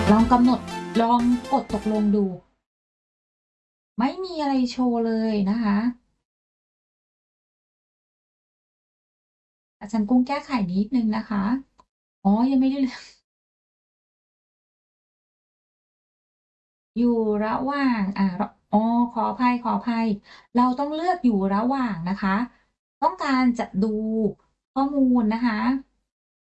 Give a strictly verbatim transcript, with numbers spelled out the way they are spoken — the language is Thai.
ลองกำหนด ลองกดตกลงดู ไม่มีอะไรโชว์เลยนะคะ อาจารย์กุ้งแก้ไขนิดหนึ่งนะคะ อ๋อ ยังไม่ได้ เลือก อยู่ระหว่าง อ่า ร อ๋อ ขออภัย ๆ เราต้องเลือกอยู่ระหว่างนะคะ ต้องการจะดูข้อมูลนะคะ